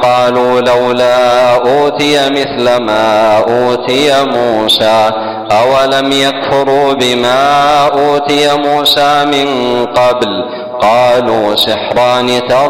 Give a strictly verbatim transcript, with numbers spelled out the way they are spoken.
قالوا لولا أوتي مثل ما أوتي موسى أولم يكفروا بما أوتي موسى من قبل قالوا سحران